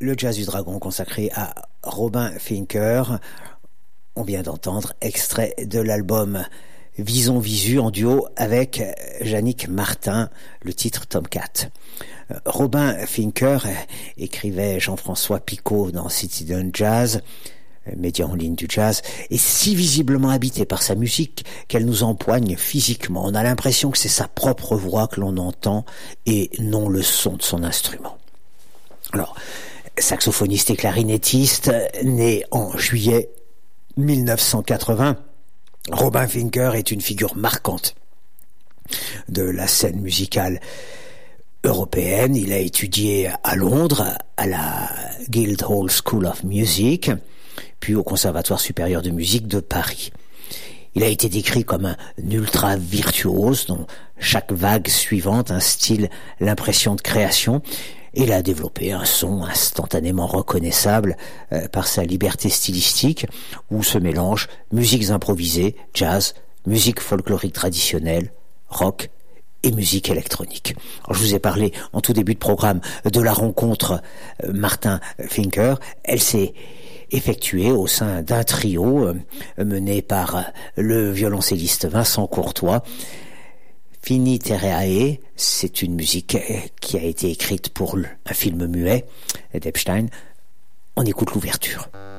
Le Jazz du Dragon consacré à Robin Fincker. On vient d'entendre extrait de l'album Vison Visu en duo avec Yannick Martin, le titre Tomcat. Robin Fincker écrivait Jean-François Picot dans Citizen Jazz, média en ligne du jazz, est si visiblement habité par sa musique qu'elle nous empoigne physiquement. On a l'impression que c'est sa propre voix que l'on entend et non le son de son instrument. Alors, saxophoniste et clarinettiste, né en juillet 1980, Robin Fincker est une figure marquante de la scène musicale européenne. Il a étudié à Londres, à la Guildhall School of Music, puis au Conservatoire supérieur de musique de Paris. Il a été décrit comme un ultra virtuose dont chaque vague suivante instille l'impression de création. Il a développé un son instantanément reconnaissable par sa liberté stylistique où se mélangent musiques improvisées, jazz, musique folklorique traditionnelle, rock et musique électronique. Alors, je vous ai parlé en tout début de programme de la rencontre Martin Fincker. Elle s'est effectuée au sein d'un trio mené par le violoncelliste Vincent Courtois. Finiterae, c'est une musique qui a été écrite pour un film muet d'Epstein. On écoute l'ouverture.